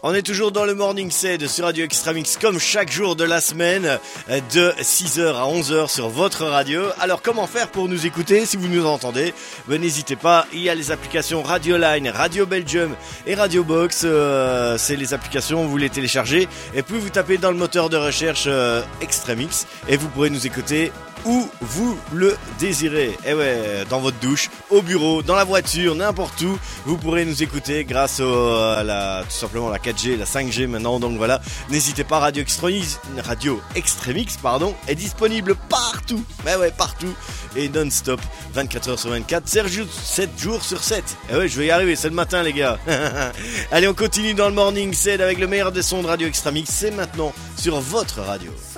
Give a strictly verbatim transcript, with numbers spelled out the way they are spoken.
On est toujours dans le Morning Set sur Radio Extramix comme chaque jour de la semaine de six heures à onze heures sur votre radio. Alors comment faire pour nous écouter si vous nous entendez? Ben, n'hésitez pas, il y a les applications Radio Line, Radio Belgium et Radio Box. Euh, c'est les applications, vous les téléchargez et puis vous tapez dans le moteur de recherche euh, Extramix et vous pourrez nous écouter où vous le désirez. Et ouais, dans votre douche, au bureau, dans la voiture, n'importe où, vous pourrez nous écouter grâce au, à la, tout simplement la quatre G, la cinq G maintenant. Donc voilà, n'hésitez pas, Radio Extramix, Radio Extramix, pardon, est disponible partout. Mais ouais, partout et non-stop, vingt-quatre heures sur vingt-quatre, sept jours sur sept. Et ouais, je vais y arriver, c'est le matin les gars. Allez, on continue dans le Morning Set avec le meilleur des sons de Radio Extramix. C'est maintenant sur votre radio.